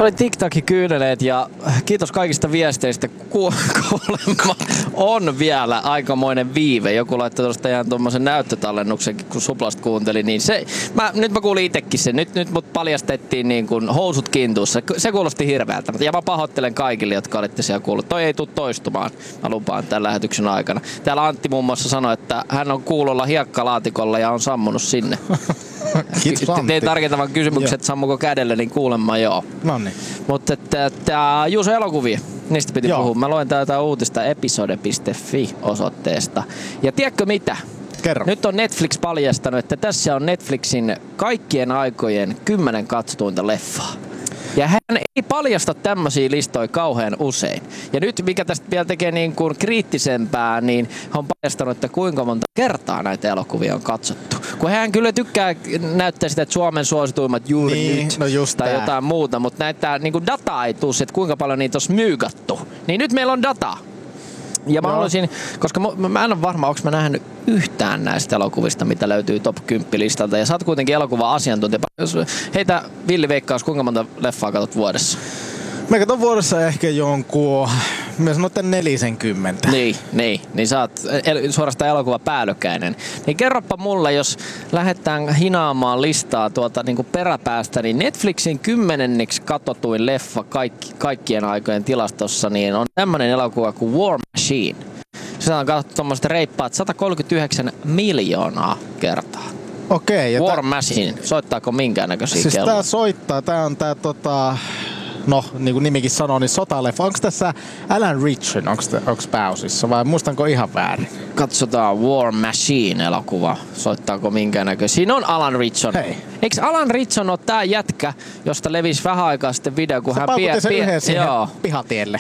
Tässä oli TikTokin kyyneleet ja kiitos kaikista viesteistä. Kuulemma on vielä aikamoinen viive. Joku laittoi tuosta ihan tuommoisen näyttötallennuksen, kun Suplasta kuunteli. Niin nyt mä kuulin itsekin sen. Nyt mut paljastettiin niin kuin housut kintuussa. Se kuulosti hirveältä. Ja mä pahoittelen kaikille, jotka olitte siellä kuullut. Toi ei tule toistumaan, mä lupaan, tämän lähetyksen aikana. Täällä Antti muun muassa sanoi, että hän on kuulolla hiekkalaatikolla ja on sammunut sinne. Tein tarkentavan kysymyksen, että sammuko kädellä, niin kuulemma joo. Noniin. Mutta Juuso elokuvia, niistä piti puhua. Mä loin tätä uutista episode.fi-osoitteesta. Ja tiedätkö mitä? Kerro. Nyt on Netflix paljastanut, että tässä on Netflixin kaikkien aikojen 10 katsotuinta leffaa. Ja hän ei paljasta tämmöisiä listoja kauhean usein. Ja nyt mikä tästä vielä tekee niin kuin kriittisempää, niin hän on paljastanut, että kuinka monta kertaa näitä elokuvia on katsottu. Kun hän kyllä tykkää näyttää sitä, että Suomen suosituimmat juuri niin, nyt no tai jotain muuta, mutta näitä niin kuin dataa ei tule, että kuinka paljon niitä on smyygattu. Niin nyt meillä on dataa. Ja mä haluaisin, koska mä en ole varma, onko mä nähnyt yhtään näistä elokuvista, mitä löytyy top 10 listalta. Ja sä oot kuitenkin elokuva-asiantuntija. Heitä villiveikkaus, kuinka monta leffaa katsot vuodessa? Mä katson vuodessa ehkä jonkun, mä sanon, että 40. Niin sä oot suorastaan elokuvapäällykäinen. Niin kerropa mulle, jos lähdetään hinaamaan listaa tuolta niin kuin peräpäästä, niin Netflixin 10. katsotuin leffa kaikkien aikojen tilastossa niin on tämmönen elokuva kuin War Machine. Se on katsottu tommoista reippaat 139 miljoonaa kertaa. Okei. War Machine. Soittaako minkäännäköisiä siis kelloja? Tää soittaa. Tää on no, niin kuin nimikin sanoo, niin sotaleffa. Onko tässä Alan Ritchson, onko pääosissa vai muistanko ihan väärin? Katsotaan War Machine-elokuva. Soittaako minkäännäköisiä? Siinä on Alan Ritchson. Hei. Eikö Alan Ritchson ole tää jätkä, josta levisi vähän aikaa sitten video, kun se hän sen yhden siihen pihatielle.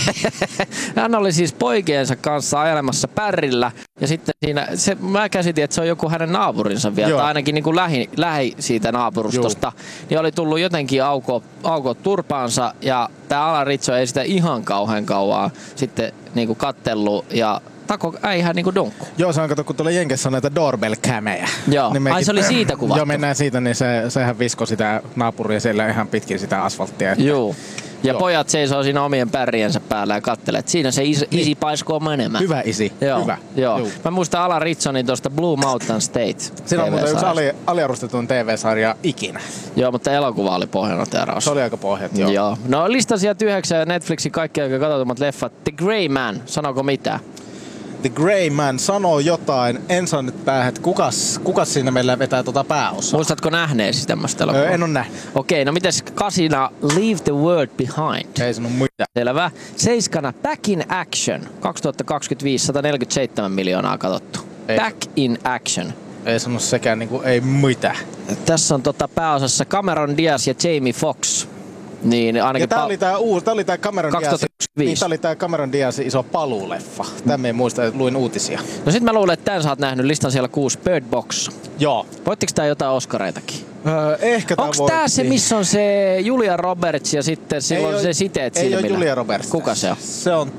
Hän oli siis poikiensa kanssa ajelemassa pärrillä ja sitten siinä, mä käsitin, että se on joku hänen naapurinsa vielä, tai ainakin niin kuin lähi siitä naapurustosta. Niin oli tullut jotenkin aukot turpaansa ja tää Alan Ritchson ei sitä ihan kauhean kauan sitten niin kuin kattellut ja tako äihän niinku dunkku. Joo, se on kato, kun tuolla Jenkessä on näitä doorbell-kämejä. Joo, niin se oli siitä kuvattu. Joo, mennään siitä, niin sehän viskoi sitä naapuria siellä ihan pitkin sitä asfalttia. Joo. Ja pojat seisoo siinä omien pärriensä päällä ja kattelee, että siinä se isi paiskoo menemään. Hyvä isi. Joo. Hyvä. Joo. Mä muistan Alan Ritchsonin tuosta Blue Mountain State. Siinä on muuten yksi aliarvostetun TV-sarja ikinä. Joo, mutta elokuva oli pohjanoteraus. Se oli aika pohjat, joo. No lista sieltä 9 Netflixin kaikki aika katsotummat leffat. The Grey Man, sanooko mitään? The Grey Man sanoo jotain. En saa nyt päähän, että kukas siinä meillä vetää pääosaa. Muistatko nähneesi tämmöistä elokuvaa? En ole nähnyt. Okei, no mites 8 Leave the World Behind? Ei sano mitään. Selvä. 7 Back in Action. 2025 147 miljoonaa katsottu. Back in Action. Ei sano sekään niinku ei mitään. Tässä on pääosassa Cameron Diaz ja Jamie Foxx. Niin ainakin ja tää oli tää Cameron Diaz. Niin, tää oli tää Cameron Diazin iso paluuleffa. Tämä ei muista, että luin uutisia. No sit mä luulen, että tän sä oot nähnyt listan siellä 6 Bird Box. Joo. Voittiko tää jotain Oscareitakin? Ehkä tää onks tää se, missä on se Julia Roberts ja sitten silloin on se siteet silmillä? Ei oo Julia Roberts. Kuka se on? Se on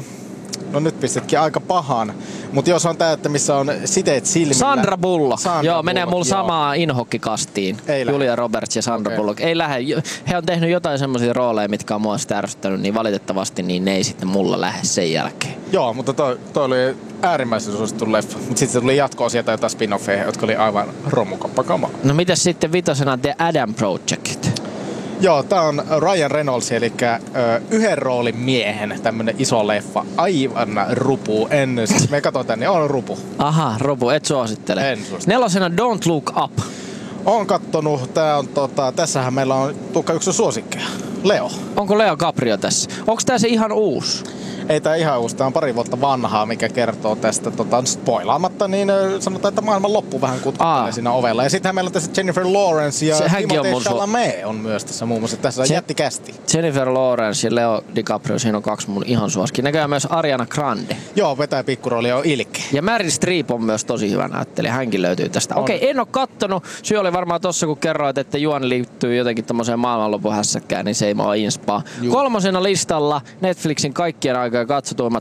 no nyt pistitkin aika pahan. Mutta jos on tää, että missä on siteet silmillä. Sandra Bullock. Joo, menee mulla joo. samaa inhokkikastiin. Julia Roberts ja Sandra Bullock. Ei lähde. He on tehnyt jotain semmoisia rooleja, mitkä on mua sitä ärsyttänyt, niin valitettavasti niin ne ei sitten mulla lähde sen jälkeen. Joo, mutta toi oli äärimmäisen suosittu leffa. Mutta sitten se tuli jatko-osia tai jotain spin-offeja, jotka oli aivan romukappakamaa. No mitäs sitten 5. The Adam Project? Joo, tää on Ryan Reynolds, eli yhden roolin miehen tämmönen iso leffa. Aivan rupu. Siis me katsotaan, niin on rupu. Aha, rupu. Et suosittele. En suosittele. 4. Don't Look Up. Oon kattonut. Tää on tässähän meillä on Tuukka yksi suosikkeja. Leo. Onko Leo Caprio tässä? Onko tää se ihan uusi? Ei tää ihan uusi, tää on pari vuotta vanhaa, mikä kertoo tästä spoilaamatta, niin sanotaan, että maailman loppu vähän kutkuttelee siinä ovella. Ja sittenhän meillä on tässä Jennifer Lawrence ja Timothée Chalamet on myös tässä muun muassa. Tässä on jättikästi. Jennifer Lawrence ja Leo DiCaprio, siinä on 2 mun ihan suosikin. Näköjään myös Ariana Grande. Joo, vetää pikkurooli on ilkeä. Ja Meryl Streep on myös tosi hyvä näyttelijä, hänkin löytyy tästä. Okei, en oo kattonut. Syy oli varmaan tossa, kun kerroit, että juoni liittyy jotenkin tommoseen maailmanlopuhässäkkään, niin se ei mua inspaa. 3. listalla Netflixin kaikkien aikojen katsotuimmat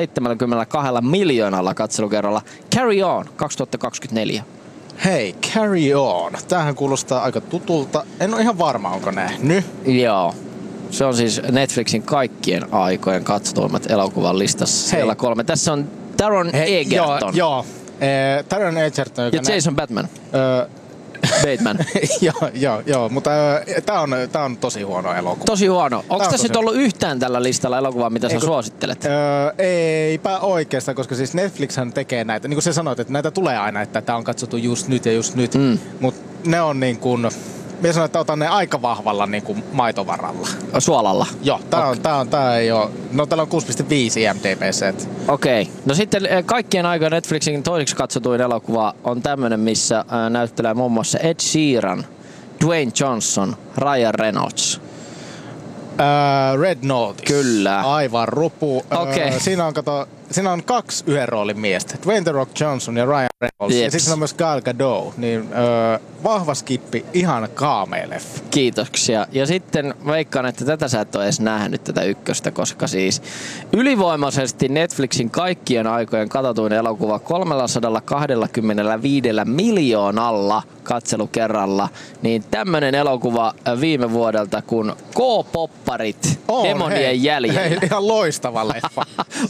172 miljoonalla katselukerralla. Carry On 2024. Hei, Carry On. Tämähän kuulostaa aika tutulta. En ole ihan varma, onko nähnyt. Joo. Se on siis Netflixin kaikkien aikojen katsotuimmat elokuvan listassa. Siellä 3. Tässä on Taron Egerton. Joo. Taron Egerton. Ja Jason Bateman. Bateman. joo, mutta tää on tosi huono elokuva. Tosi huono. Onko tässä nyt ollut yhtään tällä listalla elokuvaa, mitä sä suosittelet? Eipä oikeastaan, koska siis Netflixhän tekee näitä. Niin kuin sä sanoit, että näitä tulee aina, että tää on katsottu just nyt ja just nyt. Mutta ne on niin kuin... Minä sanoin, että otan ne aika vahvalla niin kuin maitovaralla. Suolalla? Joo, tää ei oo... No täällä on 6.5 IMDb:ssä. Okei. No sitten kaikkien aikojen Netflixin toiseksi katsotuin elokuva on tämmönen, missä näyttelee muun muassa Ed Sheeran, Dwayne Johnson, Ryan Reynolds. Red Notice. Kyllä. Aivan rupu. Okay. Siinä on 2 yhden roolin miestä. Dwayne The Rock Johnson ja Ryan Reynolds. Jeps. Ja sitten on myös Gal Gadot. Niin, vahva skippi, ihan kaamea leffa. Kiitoksia. Ja sitten veikkaan, että tätä sä et ole edes nähnyt tätä ykköstä, koska siis ylivoimaisesti Netflixin kaikkien aikojen katsotuin elokuva 325 miljoonalla katselukerralla, niin tämmönen elokuva viime vuodelta kuin K-popparit Demonien jäljellä. Ihan loistava leffa.